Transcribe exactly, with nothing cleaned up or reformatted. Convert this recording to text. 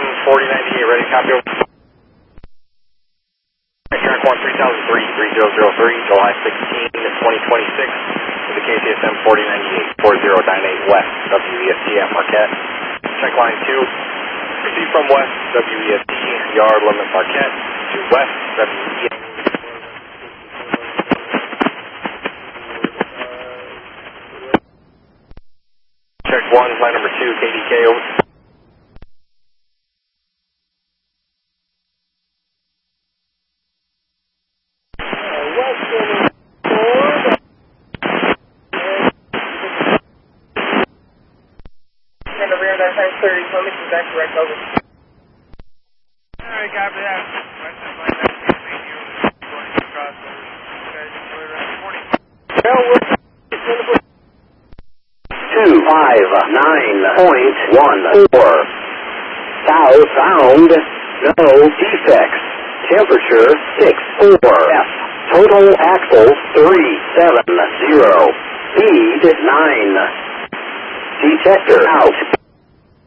forty ninety-eight, ready to copy over. Track one three thousand three, three zero zero three, July sixteenth, twenty twenty-six, with the K C S M forty ninety-eight, four zero nine eight West, W E S T at Marquette. Check line two, proceed from west, W E S T, yard limit Marquette, to west, W E S T. Check one, line number two, K D K over. thirty, tell me back direct over. Alright, copy that. West of line nineteen, main you going across the guys enjoy around forty. two five nine point one four. South sound, no defects. Temperature six four. F. Total axles three seven zero. Speed nine. Detector out.